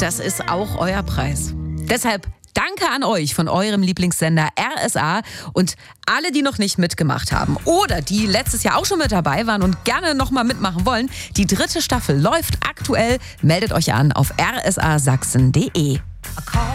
das ist auch euer Preis. Deshalb danke an euch von eurem Lieblingssender RSA und alle, die noch nicht mitgemacht haben oder die letztes Jahr auch schon mit dabei waren und gerne nochmal mitmachen wollen. Die 3. Staffel läuft aktuell. Meldet euch an auf rsasachsen.de.